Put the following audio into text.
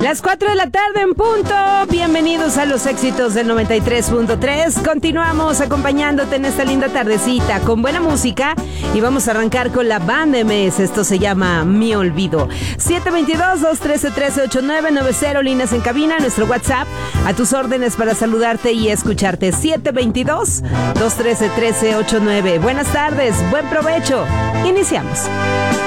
Las 4 de la tarde en punto. Bienvenidos a los éxitos del 93.3. Continuamos acompañándote en esta linda tardecita con buena música y vamos a arrancar con la banda MS. Esto se llama Mi Olvido. 722-213-1389-90, líneas en cabina, nuestro WhatsApp a tus órdenes para saludarte y escucharte. 722-213-1389. Buenas tardes, buen provecho. Iniciamos.